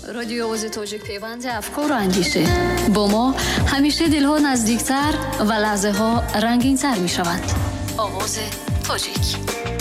رادیو آواز تاجیک پیوند افکار و اندیشه. با ما همیشه دلها نزدیکتر و لحظه ها رنگین تر می شوند. آواز تاجیک.